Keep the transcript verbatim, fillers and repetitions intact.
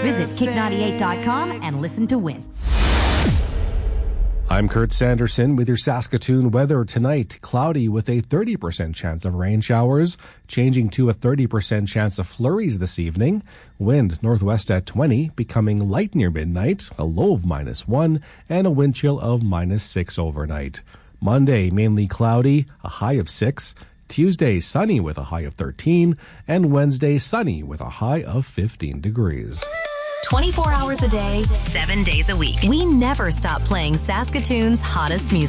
Visit kick ninety-eight dot com and listen to win. I'm Kurt Sanderson with your Saskatoon weather tonight. Cloudy with a thirty percent chance of rain showers, changing to a thirty percent chance of flurries this evening. Wind northwest at twenty, becoming light near midnight, a low of minus one, and a wind chill of minus six overnight. Monday, mainly cloudy, a high of six. Tuesday, sunny with a high of thirteen. And Wednesday, sunny with a high of fifteen degrees. twenty-four hours a day, seven days a week. We never stop playing Saskatoon's hottest music.